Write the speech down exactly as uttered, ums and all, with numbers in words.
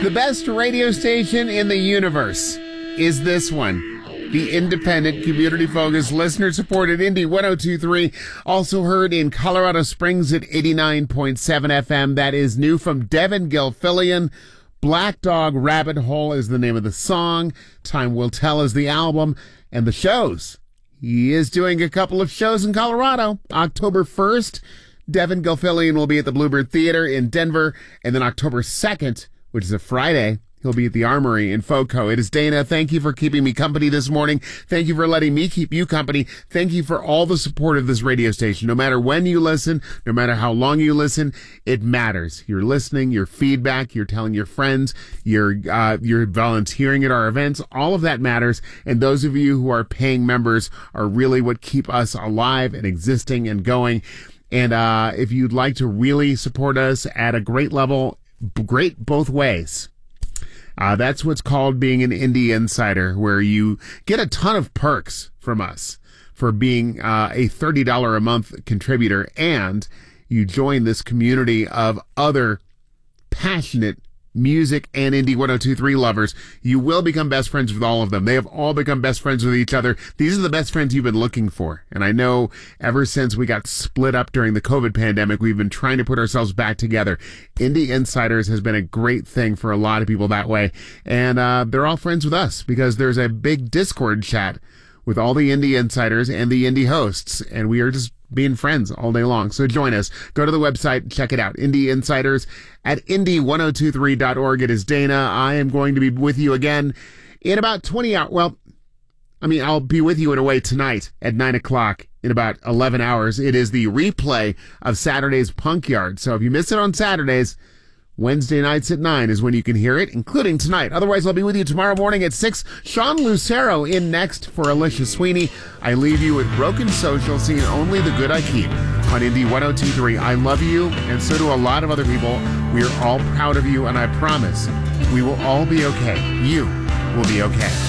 The best radio station in the universe is this one. The independent, community-focused, listener-supported Indie one oh two point three. Also heard in Colorado Springs at eighty-nine point seven F M. That is new from Devin Gilfillian. Black Dog Rabbit Hole is the name of the song. Time Will Tell is the album. And the shows. He is doing a couple of shows in Colorado. October first, Devin Gilfillian will be at the Bluebird Theater in Denver. And then October second, which is a Friday, he'll be at the Armory in FOCO. It is Dana. Thank you for keeping me company this morning. Thank you for letting me keep you company. Thank you for all the support of this radio station. No matter when you listen, no matter how long you listen, it matters. You're listening, your feedback, you're telling your friends, you're, uh, you're volunteering at our events. All of that matters. And those of you who are paying members are really what keep us alive and existing and going. And, uh, if you'd like to really support us at a great level, great both ways. Uh, that's what's called being an Indie Insider, where you get a ton of perks from us for being uh, a thirty dollars a month contributor, and you join this community of other passionate music and Indie one oh two point three lovers. You will become best friends with all of them. They have all become best friends with each other. These are the best friends you've been looking for. And I know ever since we got split up during the COVID pandemic, we've been trying to put ourselves back together. Indie Insiders has been a great thing for a lot of people that way. And uh, they're all friends with us because there's a big Discord chat with all the Indie Insiders and the Indie hosts. And we are just being friends all day long. So join us. Go to the website, check it out. Indie Insiders at indie one oh two three dot org. It is Dana. I am going to be with you again in about twenty hours. Well, I mean, I'll be with you in a way tonight at nine o'clock in about eleven hours. It is the replay of Saturday's Punk Yard. So if you miss it on Saturdays, Wednesday nights at nine is when you can hear it, including tonight. Otherwise, I'll be with you tomorrow morning at six. Sean Lucero in next for Alicia Sweeney. I leave you with Broken Social, seeing only the good I keep on Indie one oh two point three. I love you, and so do a lot of other people. We are all proud of you, and I promise we will all be okay. You will be okay.